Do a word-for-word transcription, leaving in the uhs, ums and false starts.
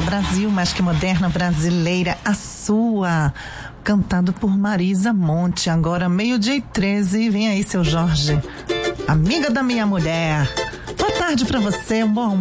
Brasil, mais que moderna brasileira, a sua, cantado por Marisa Monte. Agora meio-dia e treze, vem aí, seu Jorge, amiga da minha mulher. Boa tarde pra você, um bom